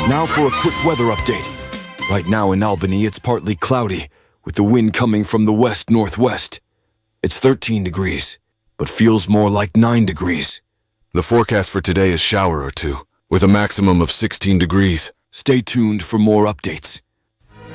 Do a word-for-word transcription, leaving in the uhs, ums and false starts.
Now for a quick weather update. Right now in Albany, it's partly cloudy, with the wind coming from the west-northwest. It's thirteen degrees, but feels more like nine degrees. The forecast for today is shower or two, with a maximum of sixteen degrees. Stay tuned for more updates.